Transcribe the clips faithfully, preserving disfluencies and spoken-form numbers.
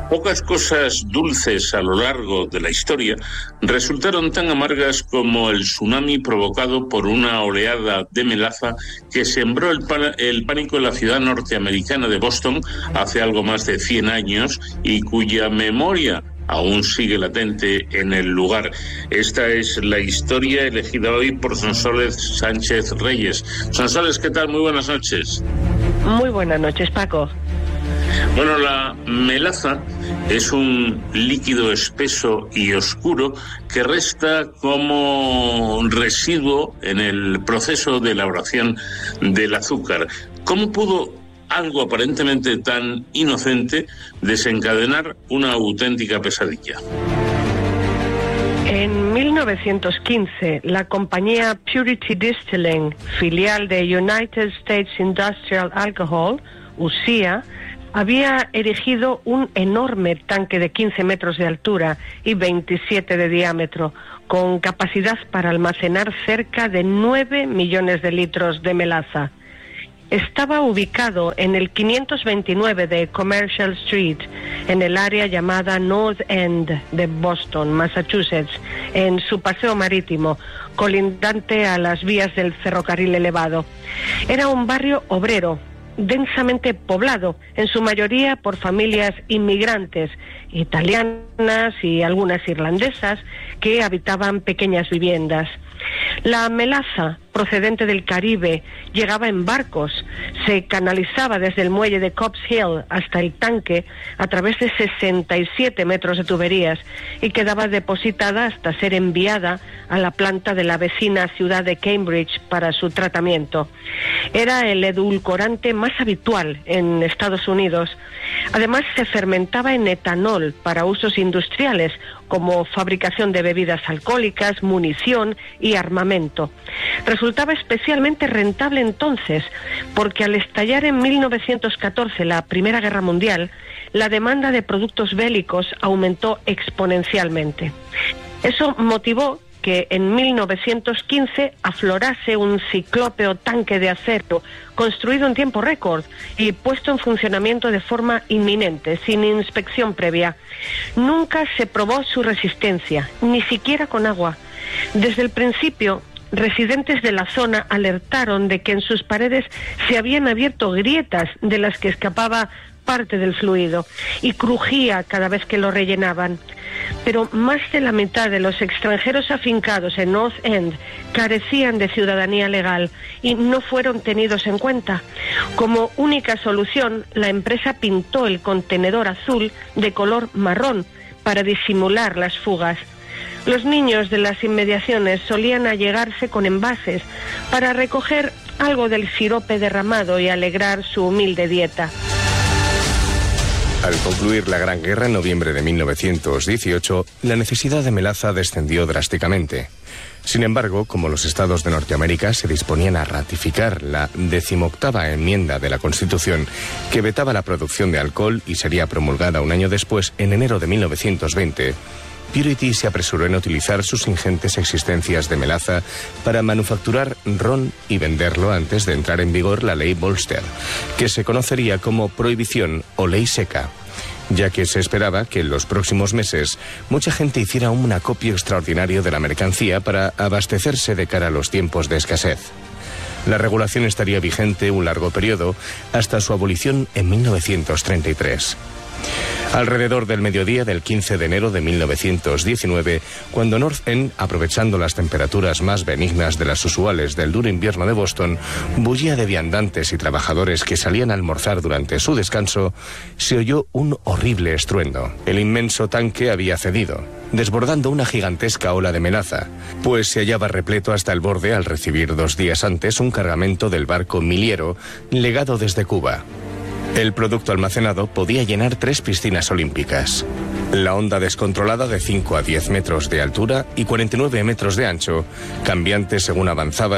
Pocas cosas dulces a lo largo de la historia resultaron tan amargas como el tsunami provocado por una oleada de melaza que sembró el, el pánico en la ciudad norteamericana de Boston hace algo más de cien años y cuya memoria aún sigue latente en el lugar. Esta es la historia elegida hoy por Sonsoles Sánchez Reyes. Sonsoles, ¿qué tal? Muy buenas noches. Muy buenas noches, Paco. Bueno, la melaza es un líquido espeso y oscuro que resta como residuo en el proceso de elaboración del azúcar. ¿Cómo pudo algo aparentemente tan inocente desencadenar una auténtica pesadilla? En mil novecientos quince, la compañía Purity Distilling, filial de United States Industrial Alcohol, U S I A, había erigido un enorme tanque de quince metros de altura y veintisiete de diámetro, con capacidad para almacenar cerca de nueve millones de litros de melaza. Estaba ubicado en el quinientos veintinueve de Commercial Street, en el área llamada North End de Boston, Massachusetts, en su paseo marítimo, colindante a las vías del ferrocarril elevado. Era un barrio obrero, densamente poblado, en su mayoría por familias inmigrantes, italianas y algunas irlandesas, que habitaban pequeñas viviendas. La melaza, procedente del Caribe, llegaba en barcos, se canalizaba desde el muelle de Copp's Hill hasta el tanque a través de sesenta y siete metros de tuberías y quedaba depositada hasta ser enviada a la planta de la vecina ciudad de Cambridge para su tratamiento. Era el edulcorante más habitual en Estados Unidos. Además, se fermentaba en etanol para usos industriales, como fabricación de bebidas alcohólicas, munición y armamento. Resultaba especialmente rentable entonces, porque al estallar en mil novecientos catorce la Primera Guerra Mundial, la demanda de productos bélicos aumentó exponencialmente. Eso motivó que en mil novecientos quince aflorase un ciclópeo tanque de acero construido en tiempo récord y puesto en funcionamiento de forma inminente, sin inspección previa. Nunca se probó su resistencia, ni siquiera con agua. Desde el principio, residentes de la zona alertaron de que en sus paredes se habían abierto grietas de las que escapaba parte del fluido y crujía cada vez que lo rellenaban. Pero más de la mitad de los extranjeros afincados en North End carecían de ciudadanía legal y no fueron tenidos en cuenta. Como única solución, la empresa pintó el contenedor azul de color marrón para disimular las fugas. Los niños de las inmediaciones solían allegarse con envases para recoger algo del sirope derramado y alegrar su humilde dieta. Al concluir la Gran Guerra en noviembre de mil novecientos dieciocho, la necesidad de melaza descendió drásticamente. Sin embargo, como los estados de Norteamérica se disponían a ratificar la decimoctava enmienda de la Constitución que vetaba la producción de alcohol y sería promulgada un año después, en enero de mil novecientos veinte, Purity se apresuró en utilizar sus ingentes existencias de melaza para manufacturar ron y venderlo antes de entrar en vigor la ley Bolster, que se conocería como prohibición o ley seca, ya que se esperaba que en los próximos meses mucha gente hiciera un acopio extraordinario de la mercancía para abastecerse de cara a los tiempos de escasez. La regulación estaría vigente un largo periodo hasta su abolición en mil novecientos treinta y tres. Alrededor del mediodía del quince de enero de mil novecientos diecinueve, cuando North End, aprovechando las temperaturas más benignas de las usuales del duro invierno de Boston, bullía de viandantes y trabajadores que salían a almorzar durante su descanso, se oyó un horrible estruendo. El inmenso tanque había cedido, desbordando una gigantesca ola de melaza, pues se hallaba repleto hasta el borde al recibir dos días antes un cargamento del barco Miliero, legado desde Cuba. El producto almacenado podía llenar tres piscinas olímpicas. La onda descontrolada de cinco a diez metros de altura y cuarenta y nueve metros de ancho, cambiante según avanzaba,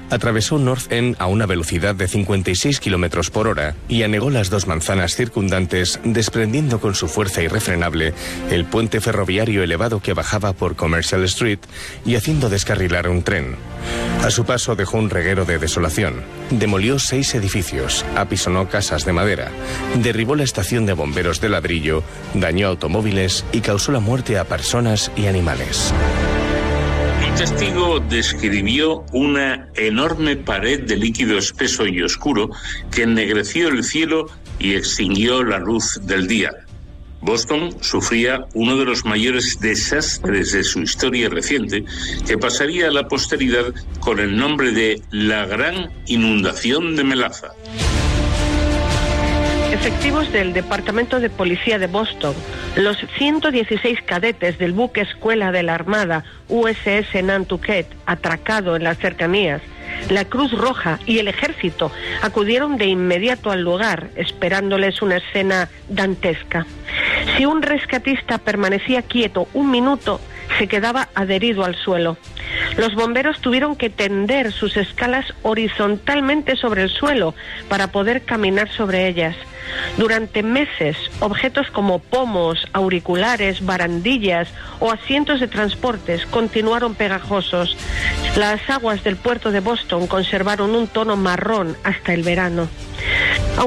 Atravesó North End a una velocidad de cincuenta y seis kilómetros por hora y anegó las dos manzanas circundantes, desprendiendo con su fuerza irrefrenable el puente ferroviario elevado que bajaba por Commercial Street y haciendo descarrilar un tren. A su paso dejó un reguero de desolación. Demolió seis edificios, apisonó casas de madera, derribó la estación de bomberos de ladrillo, dañó automóviles y causó la muerte a personas y animales. Un testigo describió una enorme pared de líquido espeso y oscuro que ennegreció el cielo y extinguió la luz del día. Boston sufría uno de los mayores desastres de su historia reciente, que pasaría a la posteridad con el nombre de la Gran Inundación de Melaza. Efectivos del Departamento de Policía de Boston, los ciento dieciséis cadetes del buque escuela de la Armada U S S Nantucket, atracado en las cercanías, la Cruz Roja y el Ejército acudieron de inmediato al lugar, esperándoles una escena dantesca. Si un rescatista permanecía quieto un minuto, se quedaba adherido al suelo. Los bomberos tuvieron que tender sus escalas horizontalmente sobre el suelo para poder caminar sobre ellas. Durante meses, objetos como pomos, auriculares, barandillas o asientos de transportes continuaron pegajosos. Las aguas del puerto de Boston conservaron un tono marrón hasta el verano.